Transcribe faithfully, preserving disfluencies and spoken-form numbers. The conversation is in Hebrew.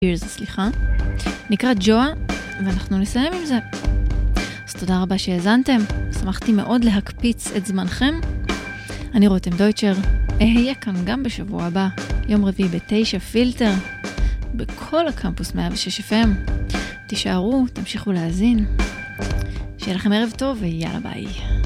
סליחה, נקרא ג'ואה, ואנחנו נסיים עם זה. אז תודה רבה שהאזנתם, שמחתי מאוד להקפיץ את זמנכם. אני רותם דויטשר, אהיה כאן גם בשבוע הבא, יום רביעי בתשע פילטר, בכל הקמפוס מאה ושש אף אם. תישארו, תמשיכו להאזין. שיהיה לכם ערב טוב ויאללה ביי.